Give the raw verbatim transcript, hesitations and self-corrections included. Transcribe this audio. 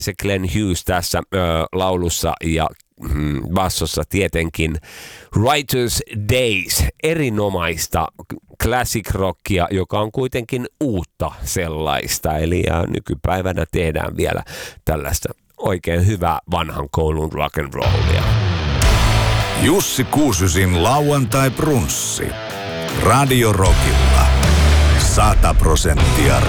se Glenn Hughes tässä ö, laulussa ja mm, bassossa tietenkin. Writer's Days, erinomaista classic rockia, joka on kuitenkin uutta sellaista. Eli ja nykypäivänä tehdään vielä tällaista oikein hyvää vanhan koulun rock'n'rollia. Jussi Kuusysin lauantai brunssi. Radio Rockilla. Sata prosenttia